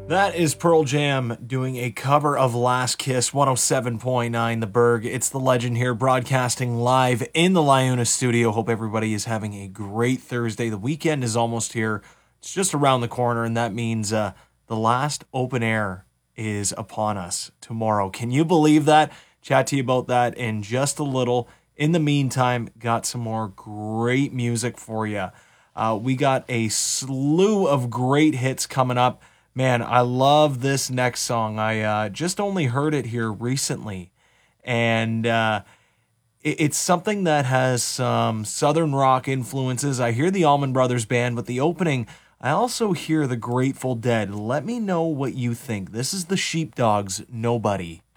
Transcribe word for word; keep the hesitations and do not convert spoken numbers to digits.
That is Pearl Jam doing a cover of Last Kiss, one oh seven point nine The Berg. It's the legend here broadcasting live in the Liona studio. Hope everybody is having a great Thursday. The weekend is almost here. It's just around the corner, and that means uh, the last open air is upon us tomorrow. Can you believe that? Chat to you about that in just a little. In the meantime, got some more great music for you. Uh, we got a slew of great hits coming up. Man, I love this next song. I uh, just only heard it here recently. And uh, it, it's something that has some Southern rock influences. I hear the Allman Brothers Band, but the opening, I also hear the Grateful Dead. Let me know what you think. This is the Sheepdogs, Nobody.